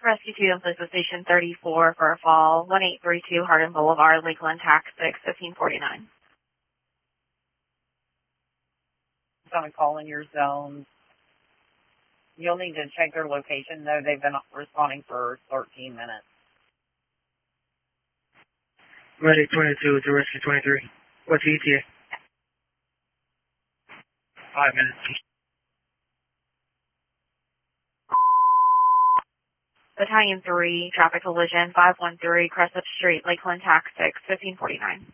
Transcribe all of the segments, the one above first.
Rescue 2 in place with Station 34 for a fall, 1832 Hardin Boulevard, Lakeland, Tax 6, 1549. On a call in your zone. You'll need to check their location, though. They've been responding for 13 minutes. Medic 22 to Rescue 23. What's the ETA? 5 minutes. Battalion 3, traffic collision, 513 Crescent Street, Lakeland, Tax 6, 1549.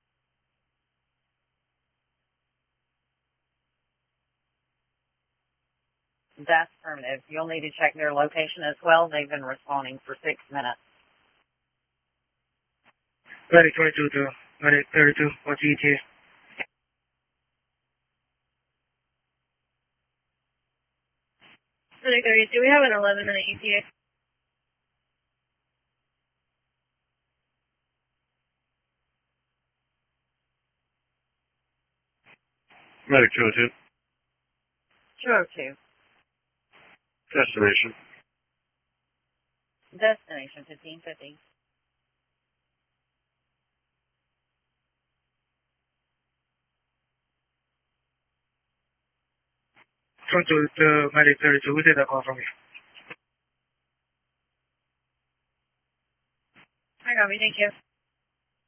That's affirmative. You'll need to check their location as well. They've been responding for 6 minutes. Medic 22 to Medic 32. What's the ETA? Medic 32, we have an 11-minute ETA. Medic 202. 202. Destination. Destination 1550. To Medic 32. Who did that call from you? I got me, thank you.